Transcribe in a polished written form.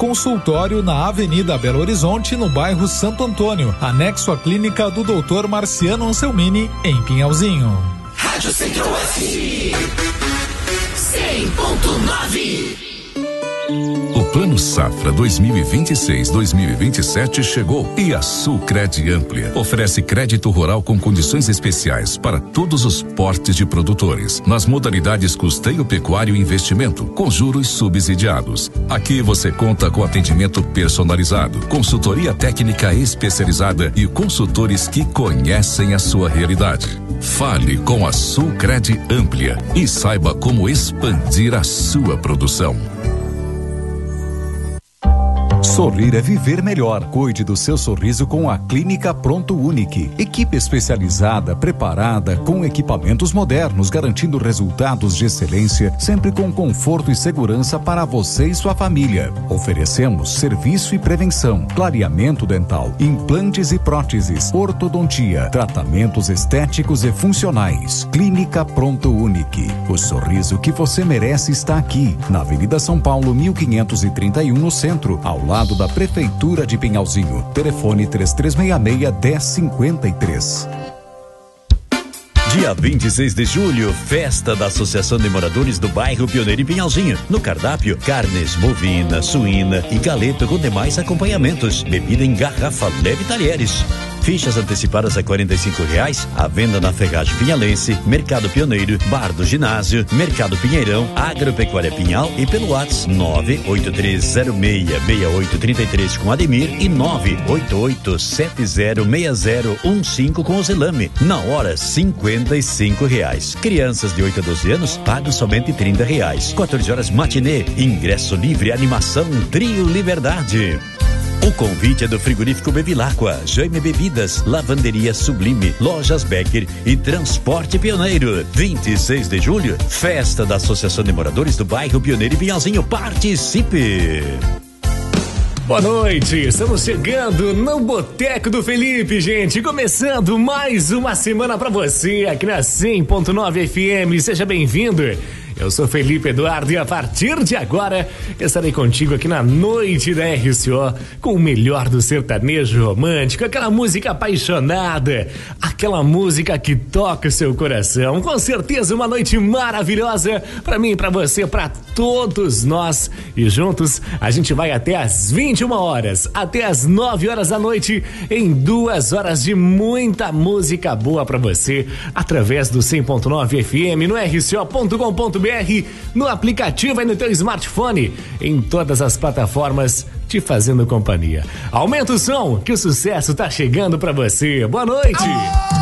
consultório na Avenida Belo Horizonte, no bairro Santo Antônio, anexo à clínica do Dr. Marciano Anselmini, em Pinhalzinho. Rádio Central FM 100.9. O Plano Safra 2026-2027 chegou e a Sulcred Amplia oferece crédito rural com condições especiais para todos os portes de produtores, nas modalidades custeio pecuário e investimento, com juros subsidiados. Aqui você conta com atendimento personalizado, consultoria técnica especializada e consultores que conhecem a sua realidade. Fale com a Sulcred Amplia e saiba como expandir a sua produção. Sorrir é viver melhor. Cuide do seu sorriso com a Clínica Pronto Unique. Equipe especializada, preparada, com equipamentos modernos, garantindo resultados de excelência, sempre com conforto e segurança para você e sua família. Oferecemos serviço e prevenção, clareamento dental, implantes e próteses, ortodontia, tratamentos estéticos e funcionais. Clínica Pronto Unique. O sorriso que você merece está aqui, na Avenida São Paulo, 1531, no centro, ao lado da Prefeitura de Pinhalzinho. Telefone 3366-1053. Dia 26 de julho, festa da Associação de Moradores do Bairro Pioneiro em Pinhalzinho. No cardápio, carnes bovina, suína e galeto com demais acompanhamentos. Bebida em garrafa leve e talheres. Fichas antecipadas a R$45, à venda na Ferragem Pinhalense, Mercado Pioneiro, Bar do Ginásio, Mercado Pinheirão, Agropecuária Pinhal e pelo WhatsApp 983066833 com Ademir e 988706015 com o Zelame. Na hora, R$55. Crianças de 8 a 12 anos pagam somente R$30. 14 horas matinê, ingresso livre, animação Trio Liberdade. O convite é do Frigorífico Bevilacqua, Jaime Bebidas, Lavanderia Sublime, Lojas Becker e Transporte Pioneiro. 26 de julho, festa da Associação de Moradores do Bairro Pioneiro e Pinhalzinho. Participe! Boa noite, estamos chegando no Boteco do Felipe, gente, começando mais uma semana pra você aqui na 100.9 FM, seja bem-vindo. Eu sou Felipe Eduardo e a partir de agora estarei contigo aqui na noite da RCO com o melhor do sertanejo romântico, aquela música apaixonada, aquela música que toca o seu coração. Com certeza uma noite maravilhosa pra mim, pra você, pra todos nós. E juntos a gente vai até às 21 horas, até às 9 horas da noite, em 2 horas de muita música boa pra você, através do 100.9 FM, no rco.com.br, no aplicativo e no teu smartphone, em todas as plataformas, te fazendo companhia. Aumenta o som, que o sucesso tá chegando pra você. Boa noite!